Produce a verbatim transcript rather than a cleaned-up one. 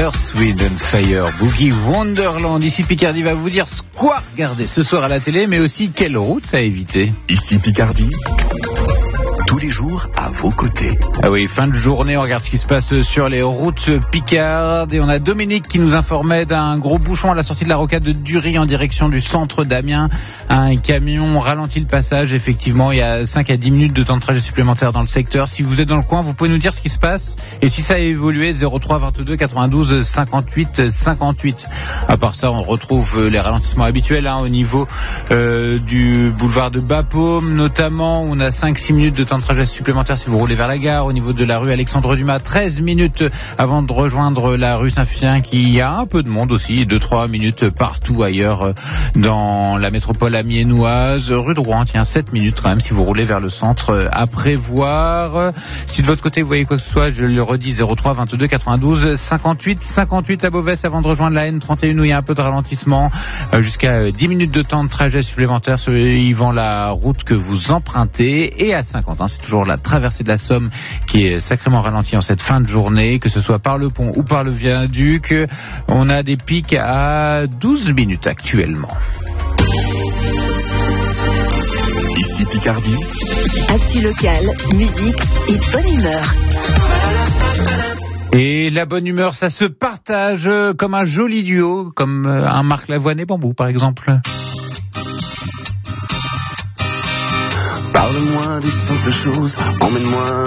Earth, Wind and Fire, Boogie Wonderland. Ici Picardie va vous dire quoi regarder ce soir à la télé, mais aussi quelle route à éviter. Ici Picardie, tous les jours à vos côtés. Ah oui, fin de journée, on regarde ce qui se passe sur les routes picardes. Et on a Dominique qui nous informait d'un gros bouchon à la sortie de la rocade de Dury en direction du centre d'Amiens. Un camion ralentit le passage. Effectivement, il y a cinq à dix minutes de temps de trajet supplémentaire dans le secteur. Si vous êtes dans le coin, vous pouvez nous dire ce qui se passe et si ça a évolué. Zéro trois vingt-deux quatre-vingt-douze cinquante-huit cinquante-huit. À part ça, on retrouve les ralentissements habituels hein, au niveau euh, du boulevard de Bapaume notamment. On a cinq à six minutes de temps de trajet supplémentaire si vous roulez vers la gare. Au niveau de la rue Alexandre Dumas, treize minutes avant de rejoindre la rue Saint-Fucien, qui y a un peu de monde aussi, deux à trois minutes partout ailleurs dans la métropole amiénoise. Rue de Rouen, tiens, sept minutes quand même si vous roulez vers le centre à prévoir. Si de votre côté vous voyez quoi que ce soit, je le redis, zéro trois vingt-deux quatre-vingt-douze cinquante-huit cinquante-huit à Beauvais avant de rejoindre la N trente et un où il y a un peu de ralentissement, jusqu'à dix minutes de temps de trajet supplémentaire suivant la route que vous empruntez. Et à Saint-Quentin, c'est toujours la traversée de la Somme qui est sacrément ralentie en cette fin de journée, que ce soit par le pont ou par le viaduc. On a des pics à douze minutes actuellement. Ici Picardie. Actu local, musique et bonne humeur. Et la bonne humeur, ça se partage comme un joli duo, comme un Marc Lavoine et Bambou par exemple. Parle-moi des simples choses, emmène-moi